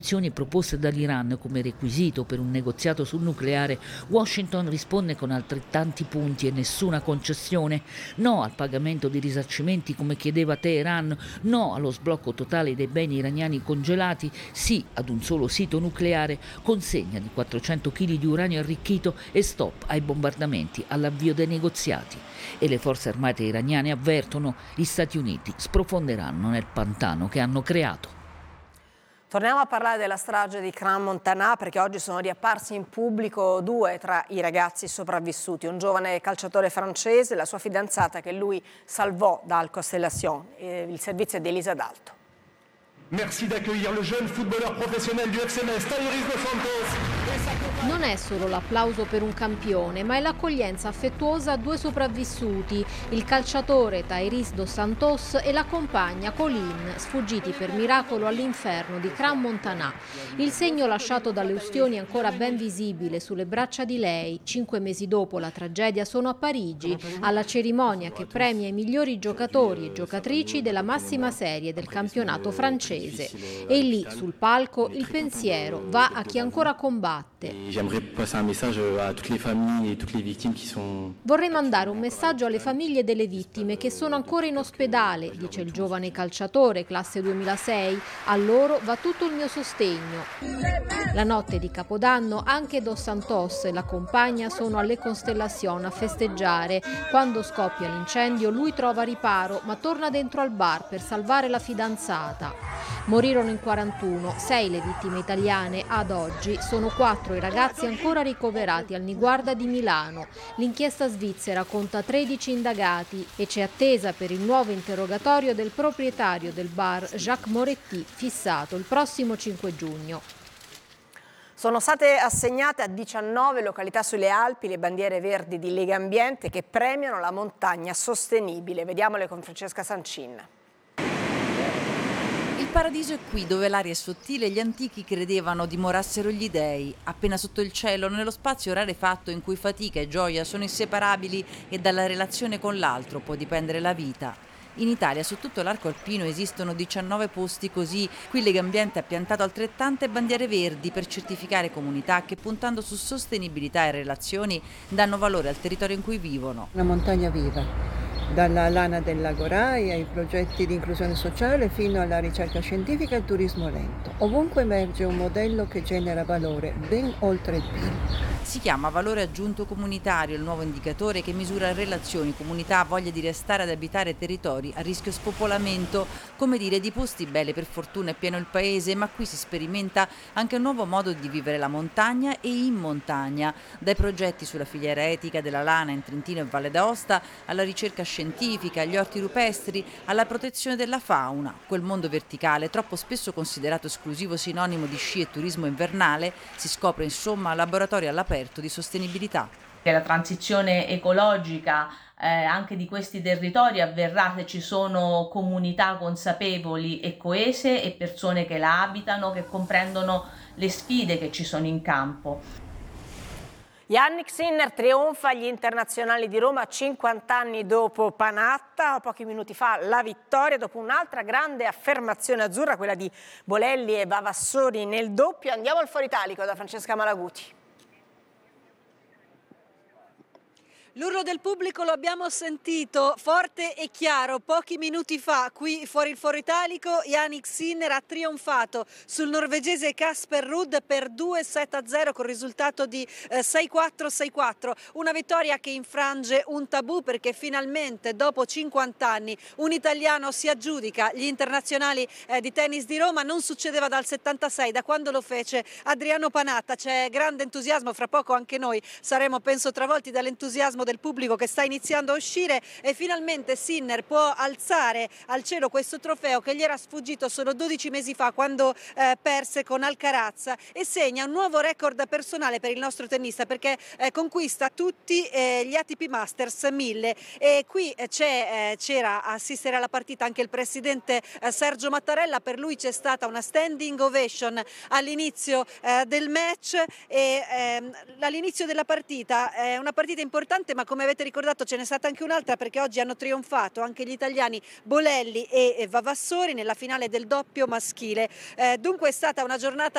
proposte dall'Iran come requisito per un negoziato sul nucleare, Washington risponde con altrettanti punti e nessuna concessione. No al pagamento di risarcimenti come chiedeva Teheran, no allo sblocco totale dei beni iraniani congelati, sì ad un solo sito nucleare, consegna di 400 kg di uranio arricchito e stop ai bombardamenti all'avvio dei negoziati. E le forze armate iraniane avvertono: gli Stati Uniti sprofonderanno nel pantano che hanno creato. Torniamo a parlare della strage di Crans-Montana perché oggi sono riapparsi in pubblico due tra i ragazzi sopravvissuti, un giovane calciatore francese e la sua fidanzata che lui salvò dal Constellation. Il servizio è di Elisa D'Alto. Merci d'accueillir le jeune footballeur professionnel du FC Metz, Tairis Dos Santos. Non è solo l'applauso per un campione, ma è l'accoglienza affettuosa a due sopravvissuti, il calciatore Tairis Dos Santos e la compagna Colin, sfuggiti per miracolo all'inferno di Crans-Montana. Il segno lasciato dalle ustioni è ancora ben visibile sulle braccia di lei. 5 mesi dopo la tragedia sono a Parigi, alla cerimonia che premia i migliori giocatori e giocatrici della massima serie del campionato francese. E lì, sul palco, il pensiero va a chi ancora combatte. Vorrei mandare un messaggio alle famiglie delle vittime che sono ancora in ospedale, dice il giovane calciatore, classe 2006. A loro va tutto il mio sostegno. La notte di Capodanno anche Dos Santos e la compagna sono alle Constellation a festeggiare. Quando scoppia l'incendio lui trova riparo, ma torna dentro al bar per salvare la fidanzata. Morirono in 41, 6 le vittime italiane, ad oggi sono 4 i ragazzi ancora ricoverati al Niguarda di Milano. L'inchiesta svizzera conta 13 indagati e c'è attesa per il nuovo interrogatorio del proprietario del bar Jacques Moretti, fissato il prossimo 5 giugno. Sono state assegnate a 19 località sulle Alpi le bandiere verdi di Legambiente che premiano la montagna sostenibile. Vediamole con Francesca Sancin. Il paradiso è qui, dove l'aria è sottile e gli antichi credevano dimorassero gli dei. Appena sotto il cielo, nello spazio rarefatto in cui fatica e gioia sono inseparabili e dalla relazione con l'altro può dipendere la vita. In Italia, su tutto l'arco alpino, esistono 19 posti così. Qui Legambiente ha piantato altrettante bandiere verdi per certificare comunità che, puntando su sostenibilità e relazioni, danno valore al territorio in cui vivono. Una montagna viva. Dalla lana del Lago Rai ai progetti di inclusione sociale fino alla ricerca scientifica e il turismo lento. Ovunque emerge un modello che genera valore ben oltre il PIL. Si chiama valore aggiunto comunitario, il nuovo indicatore che misura relazioni, comunità, voglia di restare ad abitare territori a rischio spopolamento, come dire di posti belli per fortuna è pieno il paese, ma qui si sperimenta anche un nuovo modo di vivere la montagna e in montagna, dai progetti sulla filiera etica della lana in Trentino e Valle d'Aosta alla ricerca scientifica, agli orti rupestri, alla protezione della fauna, quel mondo verticale troppo spesso considerato esclusivo sinonimo di sci e turismo invernale, si scopre insomma laboratorio all'aperto di sostenibilità. La transizione ecologica anche di questi territori avverrà se ci sono comunità consapevoli e coese e persone che la abitano, che comprendono le sfide che ci sono in campo. Jannik Sinner trionfa agli internazionali di Roma 50 anni dopo Panatta. Pochi minuti fa la vittoria dopo un'altra grande affermazione azzurra, quella di Bolelli e Vavassori nel doppio. Andiamo al Foro Italico da Francesca Malaguti. L'urlo del pubblico lo abbiamo sentito forte e chiaro pochi minuti fa qui fuori il Foro Italico. Jannik Sinner ha trionfato sul norvegese Casper Ruud per 2-7-0 con risultato di 6-4-6-4. Una vittoria che infrange un tabù perché finalmente dopo 50 anni un italiano si aggiudica gli internazionali di tennis di Roma. Non succedeva dal 76, da quando lo fece Adriano Panatta. C'è grande entusiasmo, fra poco anche noi saremo penso travolti dall'entusiasmo del pubblico che sta iniziando a uscire e finalmente Sinner può alzare al cielo questo trofeo che gli era sfuggito solo 12 mesi fa quando perse con Alcaraz e segna un nuovo record personale per il nostro tennista perché conquista tutti gli ATP Masters 1000 e qui c'era a assistere alla partita anche il presidente Sergio Mattarella. Per lui c'è stata una standing ovation all'inizio del match e all'inizio della partita è una partita importante, ma come avete ricordato ce n'è stata anche un'altra perché oggi hanno trionfato anche gli italiani Bolelli e Vavassori nella finale del doppio maschile. Dunque è stata una giornata